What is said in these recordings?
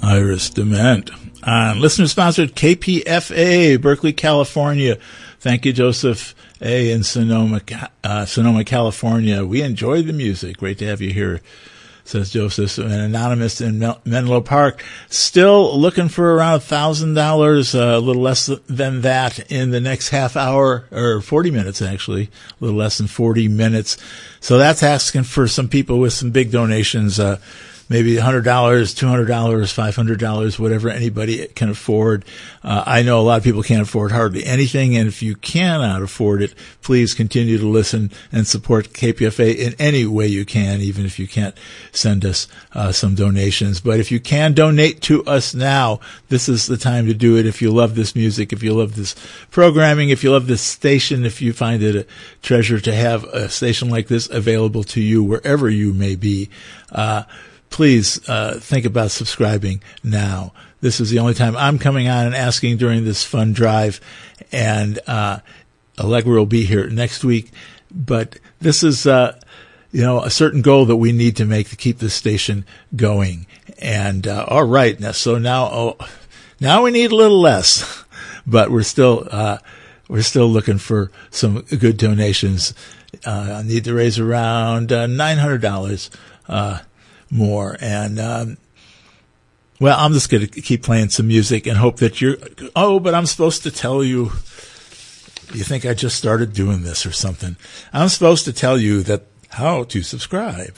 Iris Dement on listener-sponsored KPFA, Berkeley, California. Thank you, Joseph A. in Sonoma, California. We enjoyed the music. Great to have you here, says Joseph. An anonymous in Menlo Park. Still looking for around $1,000, a little less than that in the next half hour, or 40 minutes actually, a little less than 40 minutes. So that's asking for some people with some big donations, maybe $100, $200, $500, whatever anybody can afford. I know a lot of people can't afford hardly anything, and if you cannot afford it, please continue to listen and support KPFA in any way you can, even if you can't send us some donations. But if you can donate to us now, this is the time to do it. If you love this music, if you love this programming, if you love this station, if you find it a treasure to have a station like this available to you wherever you may be, please think about subscribing now. This is the only time I'm coming on and asking during this fun drive, and Allegra will be here next week. But this is, a certain goal that we need to make to keep this station going. And all right, now we need a little less, but we're still looking for some good donations. I need to raise around $900. More. And, I'm just going to keep playing some music and hope that but I'm supposed to tell you, you think I just started doing this or something. I'm supposed to tell you that how to subscribe.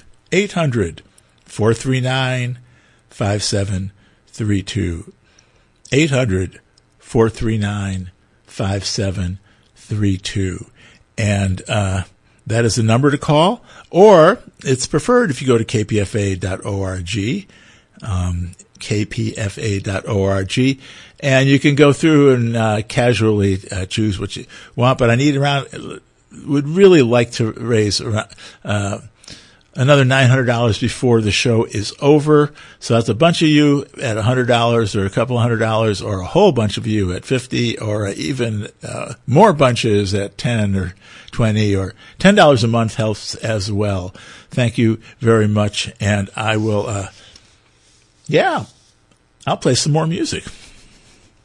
800-439-5732. 800-439-5732. And, that is the number to call, or it's preferred if you go to kpfa.org, kpfa.org, and you can go through and casually choose what you want. But I would really like to raise around another $900 before the show is over. So that's a bunch of you at $100 or a couple $100 or a whole bunch of you at $50 or even more bunches at $10 or $20 or $10 a month helps as well. Thank you very much. And I will, I'll play some more music.